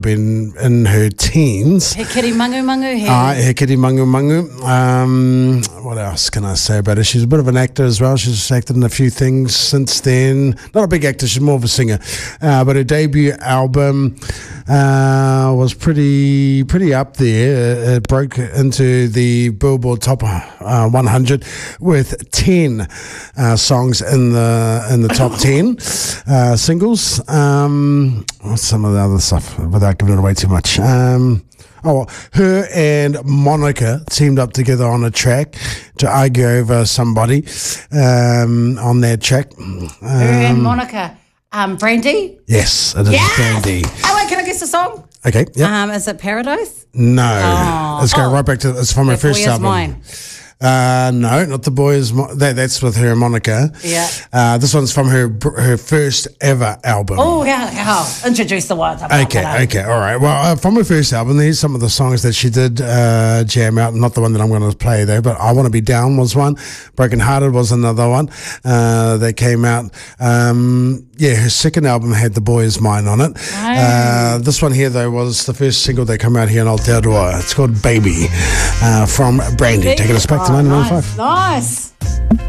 been in her teens. He kiri mangu mangu he. He kiri mangu mangu. What else can I say about her? She's a bit of an actor as well. She's acted in a few things since then. Not a big actor, she's more of a singer. But her debut album was pretty up there. It broke into the Billboard Top 100 with 10 songs in the top 10 singles. What's some of the other stuff without giving it away too much? Her and Monica teamed up together on a track to argue over somebody on that track. Her and Monica. Brandy? Yes, it is Brandy. Oh, wait, can I guess the song? Okay, yeah. Is it Paradise? No. Let's go right back to, it's from her first album. Mine. No, not The Boy Is Mine. That's with her and Monica. Yeah. This one's from her first ever album. Oh, yeah. Introduce the one. Okay, all right. Well, from her first album, here's some of the songs that she did jam out. Not the one that I'm going to play, though, but I Want to Be Down was one. Broken Hearted was another one that came out. Her second album had The Boy Is Mine on it. This one here, though, was the first single that came out here in Aotearoa. It's called Baby from Brandy. Taking us back to 99.5. Nice.